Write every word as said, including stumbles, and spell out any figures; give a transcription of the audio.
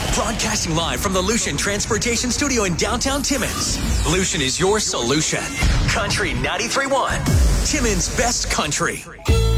Broadcasting live from the Lucian Transportation Studio in downtown Timmins. Lucian is your solution. Country ninety-three point one. Timmins' best country.